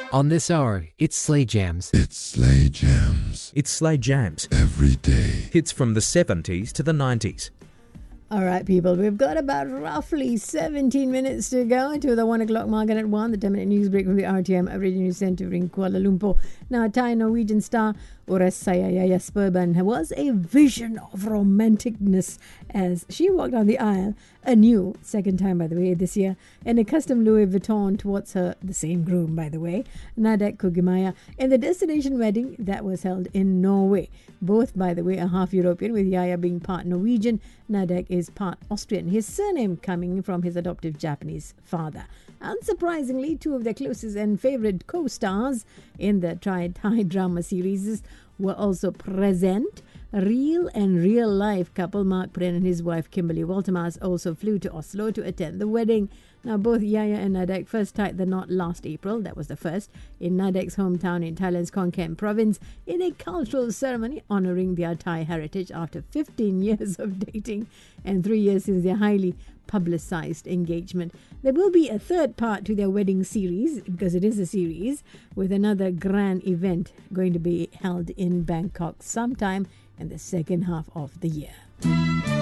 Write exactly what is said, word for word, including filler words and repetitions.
On this hour, it's Slay Jams. It's Slay Jams. It's Slay Jams. Every day. Hits from the seventies to the nineties. All right, people, we've got about roughly seventeen minutes to go to the one o'clock mark, and at one, the ten-minute news break from the R T M Radio News Centre in Kuala Lumpur. Now, Thai Norwegian star Orasaya Jesperban was a vision of romanticness as she walked down the aisle, anew, second time, by the way, this year, in a custom Louis Vuitton towards her, the same groom, by the way, Nadek Kugemaya, in the destination wedding that was held in Norway. Both, by the way, are half European, with Yaya being part Norwegian. Nadek is part Austrian, his surname coming from his adoptive Japanese father. Unsurprisingly, two of their closest and favorite co-stars in the Thai drama series were also present. Real and real-life couple Mark Pren and his wife Kimberly Waltermars also flew to Oslo to attend the wedding. Now, both Yaya and Nadek first tied the knot last April, that was the first, in Nadek's hometown in Thailand's Khon Kaen province, in a cultural ceremony honouring their Thai heritage after fifteen years of dating and three years since their highly publicised engagement. There will be a third part to their wedding series, because it is a series, with another grand event going to be held in Bangkok sometime in the second half of the year.